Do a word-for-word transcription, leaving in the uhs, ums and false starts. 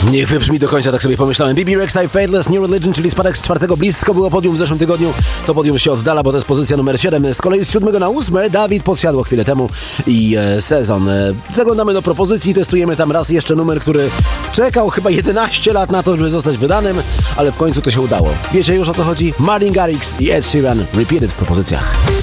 Niech wybrzmi do końca, tak sobie pomyślałem. B B Rexa i Faithless New Religion, czyli spadek z czwartego. Blisko było podium w zeszłym tygodniu. To podium się oddala, bo to jest pozycja numer siedem. Z kolei z siódmego na ósme Dawid podsiadło chwilę temu i e, sezon. E, zaglądamy do propozycji, testujemy tam raz jeszcze numer, który czekał chyba jedenaście lat na to, żeby zostać wydanym, ale w końcu to się udało. Wiecie już, o co chodzi? Martin Garrix i Ed Sheeran Repeated w propozycjach.